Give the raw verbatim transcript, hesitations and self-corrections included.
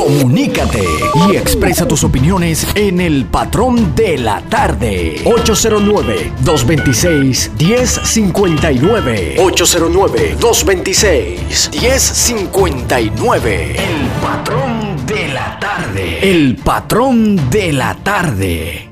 Comunícate y expresa tus opiniones en El Patrón de la Tarde. ocho cero nueve, dos dos seis, uno cero cinco nueve. ocho cero nueve, dos dos seis, uno cero cinco nueve. El Patrón de la Tarde. El Patrón de la Tarde.